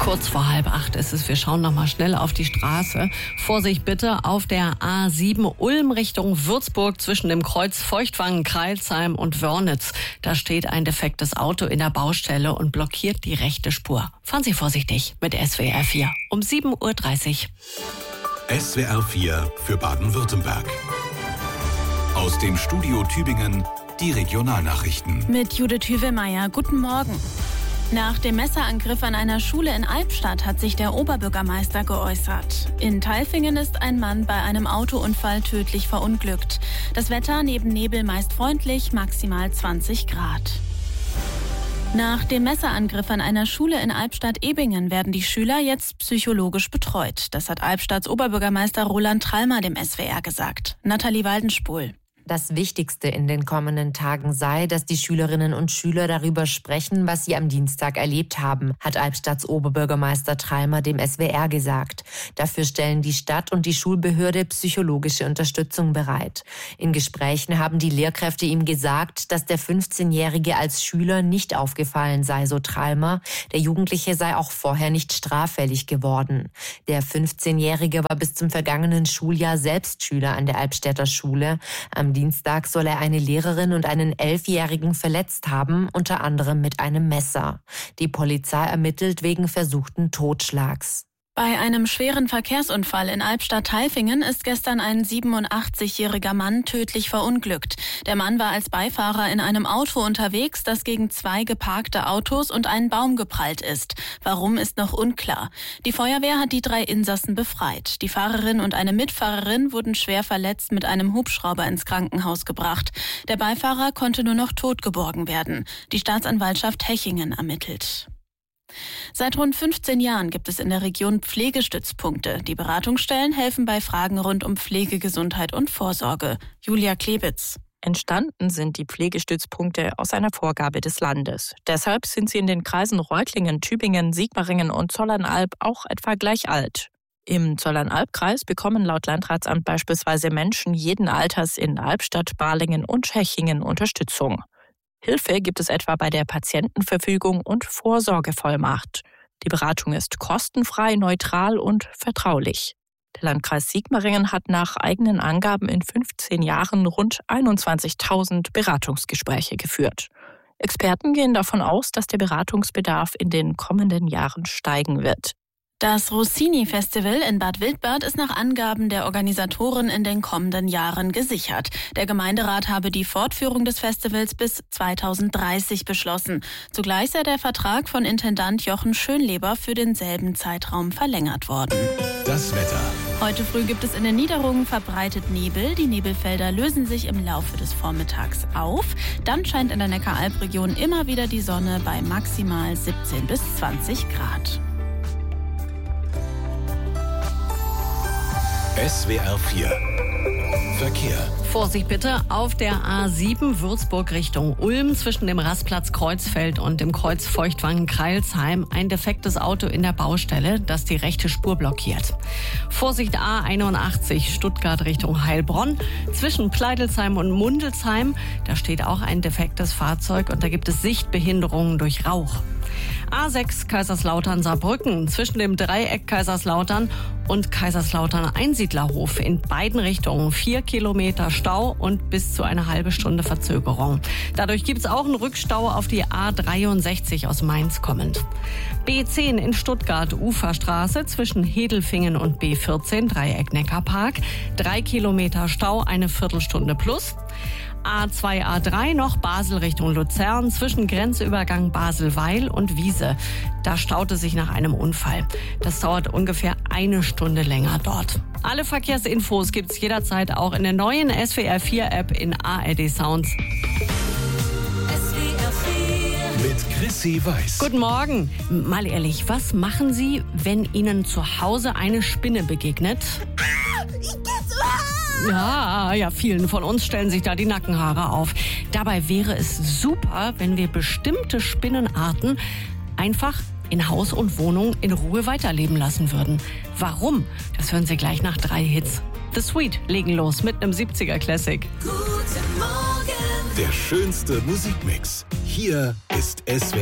Kurz vor 7:30 ist es. Wir schauen noch mal schnell auf die Straße. Vorsicht bitte auf der A7 Ulm Richtung Würzburg zwischen dem Kreuz Feuchtwangen, Crailsheim und Wörnitz. Da steht ein defektes Auto in der Baustelle und blockiert die rechte Spur. Fahren Sie vorsichtig mit SWR 4 um 7:30 Uhr. SWR 4 für Baden-Württemberg. Aus dem Studio Tübingen die Regionalnachrichten. Mit Judith Hüvelmeier. Guten Morgen. Nach dem Messerangriff an einer Schule in Albstadt hat sich der Oberbürgermeister geäußert. In Tailfingen ist ein Mann bei einem Autounfall tödlich verunglückt. Das Wetter neben Nebel meist freundlich, maximal 20 Grad. Nach dem Messerangriff an einer Schule in Albstadt-Ebingen werden die Schüler jetzt psychologisch betreut. Das hat Albstadts Oberbürgermeister Roland Trallmer dem SWR gesagt. Nathalie Waldenspul. Das Wichtigste in den kommenden Tagen sei, dass die Schülerinnen und Schüler darüber sprechen, was sie am Dienstag erlebt haben, hat Albstadts Oberbürgermeister Trallmer dem SWR gesagt. Dafür stellen die Stadt und die Schulbehörde psychologische Unterstützung bereit. In Gesprächen haben die Lehrkräfte ihm gesagt, dass der 15-Jährige als Schüler nicht aufgefallen sei, so Trallmer. Der Jugendliche sei auch vorher nicht straffällig geworden. Der 15-Jährige war bis zum vergangenen Schuljahr selbst Schüler an der Albstädter Schule. Am Dienstag soll er eine Lehrerin und einen 11-Jährigen verletzt haben, unter anderem mit einem Messer. Die Polizei ermittelt wegen versuchten Totschlags. Bei einem schweren Verkehrsunfall in Albstadt-Tailfingen ist gestern ein 87-jähriger Mann tödlich verunglückt. Der Mann war als Beifahrer in einem Auto unterwegs, das gegen 2 geparkte Autos und einen Baum geprallt ist. Warum ist noch unklar. Die Feuerwehr hat die 3 Insassen befreit. Die Fahrerin und eine Mitfahrerin wurden schwer verletzt mit einem Hubschrauber ins Krankenhaus gebracht. Der Beifahrer konnte nur noch tot geborgen werden. Die Staatsanwaltschaft Hechingen ermittelt. Seit rund 15 Jahren gibt es in der Region Pflegestützpunkte. Die Beratungsstellen helfen bei Fragen rund um Pflege, Gesundheit und Vorsorge. Julia Klebitz. Entstanden sind die Pflegestützpunkte aus einer Vorgabe des Landes. Deshalb sind sie in den Kreisen Reutlingen, Tübingen, Sigmaringen und Zollernalb auch etwa gleich alt. Im Zollernalb-Kreis bekommen laut Landratsamt beispielsweise Menschen jeden Alters in Albstadt, Balingen und Hechingen Unterstützung. Hilfe gibt es etwa bei der Patientenverfügung und Vorsorgevollmacht. Die Beratung ist kostenfrei, neutral und vertraulich. Der Landkreis Sigmaringen hat nach eigenen Angaben in 15 Jahren rund 21.000 Beratungsgespräche geführt. Experten gehen davon aus, dass der Beratungsbedarf in den kommenden Jahren steigen wird. Das Rossini-Festival in Bad Wildbad ist nach Angaben der Organisatoren in den kommenden Jahren gesichert. Der Gemeinderat habe die Fortführung des Festivals bis 2030 beschlossen. Zugleich sei der Vertrag von Intendant Jochen Schönleber für denselben Zeitraum verlängert worden. Das Wetter. Heute früh gibt es in den Niederungen verbreitet Nebel. Die Nebelfelder lösen sich im Laufe des Vormittags auf. Dann scheint in der Neckaralb-Region immer wieder die Sonne bei maximal 17 bis 20 Grad. SWR 4 Verkehr. Vorsicht bitte auf der A7 Würzburg Richtung Ulm zwischen dem Rastplatz Kreuzfeld und dem Kreuz Feuchtwangen-Crailsheim ein defektes Auto in der Baustelle, das die rechte Spur blockiert. Vorsicht A81 Stuttgart Richtung Heilbronn zwischen Pleidelsheim und Mundelsheim. Da steht auch ein defektes Fahrzeug und da gibt es Sichtbehinderungen durch Rauch. A6 Kaiserslautern-Saarbrücken zwischen dem Dreieck Kaiserslautern und Kaiserslautern-Einsiedlerhof in beiden Richtungen 4 Kilometer Stau und bis zu eine halbe Stunde Verzögerung. Dadurch gibt es auch einen Rückstau auf die A63 aus Mainz kommend. B10 in Stuttgart Uferstraße zwischen Hedelfingen und B14 Dreieck Neckarpark 3 Kilometer Stau, eine Viertelstunde plus. A2, A3 noch Basel Richtung Luzern zwischen Grenzübergang Basel-Weil und Wiese. Da staute sich nach einem Unfall. Das dauert ungefähr eine Stunde länger dort. Alle Verkehrsinfos gibt's jederzeit auch in der neuen SWR 4 App in ARD Sounds. Mit Chrissy Weiß. Guten Morgen. Mal ehrlich, was machen Sie, wenn Ihnen zu Hause eine Spinne begegnet? Ja, vielen von uns stellen sich da die Nackenhaare auf. Dabei wäre es super, wenn wir bestimmte Spinnenarten einfach in Haus und Wohnung in Ruhe weiterleben lassen würden. Warum? Das hören Sie gleich nach 3 Hits. The Sweet legen los mit einem 70er Classic. Guten Morgen. Der schönste Musikmix. Hier ist SWR.